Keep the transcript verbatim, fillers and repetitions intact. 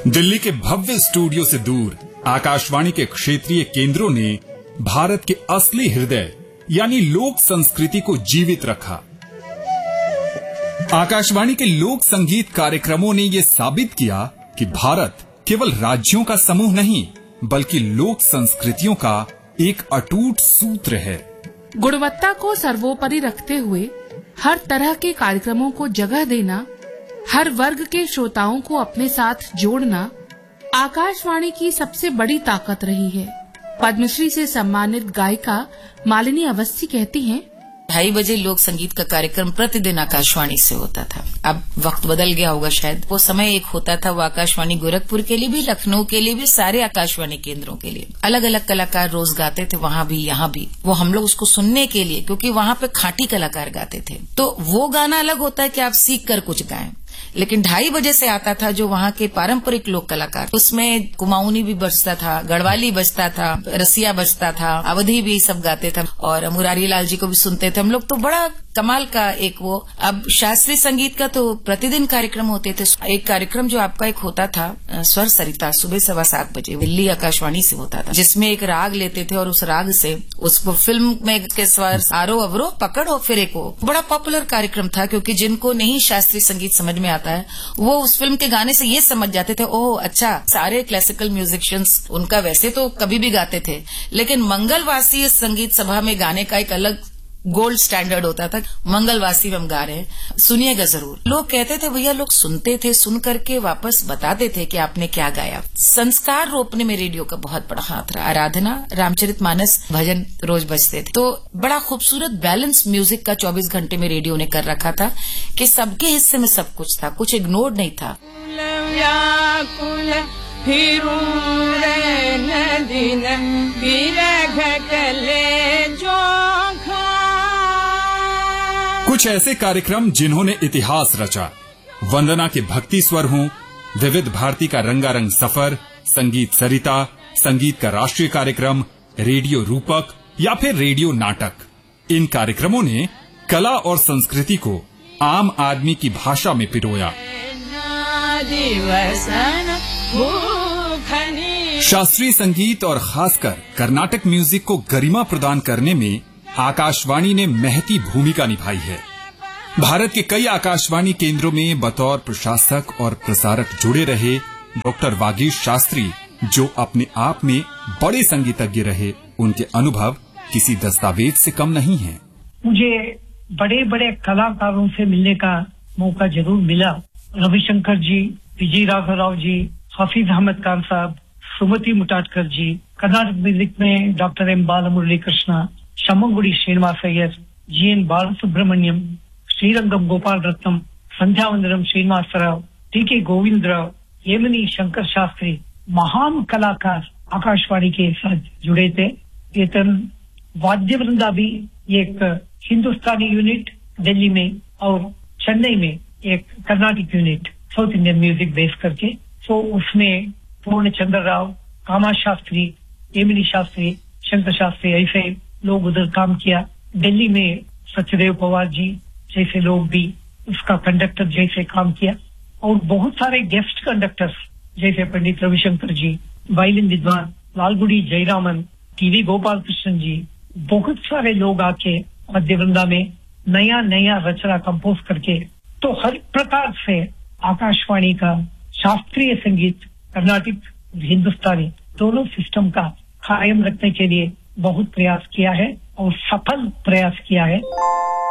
दिल्ली के भव्य स्टूडियो से दूर आकाशवाणी के क्षेत्रीय केंद्रों ने भारत के असली हृदय यानी लोक संस्कृति को जीवित रखा। आकाशवाणी के लोक संगीत कार्यक्रमों ने ये साबित किया कि भारत केवल राज्यों का समूह नहीं बल्कि लोक संस्कृतियों का एक अटूट सूत्र है। गुणवत्ता को सर्वोपरि रखते हुए हर तरह के कार्यक्रमों को जगह देना, हर वर्ग के श्रोताओं को अपने साथ जोड़ना आकाशवाणी की सबसे बड़ी ताकत रही है। पद्मश्री से सम्मानित गायिका मालिनी अवस्थी कहती हैं, ढाई बजे लोक संगीत का कार्यक्रम प्रतिदिन आकाशवाणी से होता था। अब वक्त बदल गया होगा शायद। वो समय एक होता था, वो आकाशवाणी गोरखपुर के लिए भी, लखनऊ के लिए भी, सारे आकाशवाणी केंद्रों के लिए अलग अलग कलाकार रोज गाते थे, वहां भी यहाँ भी। वो हम लोग उसको सुनने के लिए, क्योंकि वहां पे खाटी कलाकार गाते थे, तो वो गाना अलग होता है कि आप सीख कर कुछ गाएं। लेकिन ढाई बजे से आता था जो वहाँ के पारंपरिक लोक कलाकार, उसमें कुमाऊनी भी बजता था, गढ़वाली बजता था, रसिया बजता था, अवधी भी सब गाते थे और मुरारी लाल जी को भी सुनते थे हम लोग। तो बड़ा कमाल का एक वो। अब शास्त्रीय संगीत का तो प्रतिदिन कार्यक्रम होते थे। एक कार्यक्रम जो आपका एक होता था स्वर सरिता, सुबह सवा सात बजे दिल्ली आकाशवाणी से होता था, जिसमें एक राग लेते थे और उस राग से उस फिल्म में के स्वर आरो अवरो पकड़ो फिर एक हो। बड़ा पॉपुलर कार्यक्रम था, क्योंकि जिनको नहीं शास्त्रीय संगीत समझ में आता है वो उस फिल्म के गाने से ये समझ जाते थे, ओह अच्छा, सारे क्लासिकल म्यूजिशियंस उनका वैसे तो कभी भी गाते थे, लेकिन मंगलवासी संगीत सभा में गाने का एक अलग गोल्ड स्टैंडर्ड होता था। मंगलवासी में हम गा रहे हैं, सुनिएगा जरूर। लोग कहते थे, भैया लोग सुनते थे, सुन करके वापस बताते थे कि आपने क्या गाया। संस्कार रोपने में रेडियो का बहुत बड़ा हाथ रहा। आराधना, रामचरितमानस भजन रोज बजते थे, तो बड़ा खूबसूरत बैलेंस म्यूजिक का चौबीस घंटे में रेडियो ने कर रखा था कि सबके हिस्से में सब कुछ था, कुछ इग्नोर नहीं था। कुछ ऐसे कार्यक्रम जिन्होंने इतिहास रचा, वंदना के भक्ति स्वर हों, विविध भारती का रंगारंग सफर, संगीत सरिता, संगीत का राष्ट्रीय कार्यक्रम, रेडियो रूपक या फिर रेडियो नाटक। इन कार्यक्रमों ने कला और संस्कृति को आम आदमी की भाषा में पिरोया। शास्त्रीय संगीत और खासकर कर्नाटक म्यूजिक को गरिमा प्रदान करने में आकाशवाणी ने महती भूमिका निभाई है। भारत के कई आकाशवाणी केंद्रों में बतौर प्रशासक और प्रसारक जुड़े रहे डॉक्टर वागीश शास्त्री, जो अपने आप में बड़े संगीतज्ञ रहे, उनके अनुभव किसी दस्तावेज से कम नहीं है। मुझे बड़े बड़े कलाकारों से मिलने का मौका जरूर मिला। रविशंकर जी, विजय राघव राव जी, हफीज अहमद खान साहब, सुमति मुटाटकर जी, कर्नाटक म्यूजिक में doctor M Balamurali Krishna, शम्मगुड़ी Srinivas Iyer, G N Balasubrahmanyam, Srirangam Gopal Ratnam, संध्यावंदनम Srinivasrao, T के गोविंद राव, येमनी शंकर शास्त्री, महान कलाकार आकाशवाणी के साथ जुड़े थे। केतन वाद्य वृंदा भी एक हिंदुस्तानी यूनिट दिल्ली में और चेन्नई में एक Karnataka unit south Indian music bass करके, तो उसमें पूर्ण चंद्र राव, कामा शास्त्री, येमनी शास्त्री, शंकर शास्त्री, ऐसे लोग उधर काम किया। दिल्ली में सत्यदेव पवार जी जैसे लोग भी उसका कंडक्टर जैसे काम किया, और बहुत सारे गेस्ट कंडक्टर्स जैसे पंडित रविशंकर जी, वायलिन विद्वान लालगुड़ी जयरामन, टीवी गोपाल कृष्ण जी, बहुत सारे लोग आके मध्य वृंदा में नया नया रचना कंपोज करके, तो हर प्रकार से आकाशवाणी का शास्त्रीय संगीत, कर्नाटक, हिंदुस्तानी दोनों सिस्टम का कायम रखने के लिए बहुत प्रयास किया है और सफल प्रयास किया है।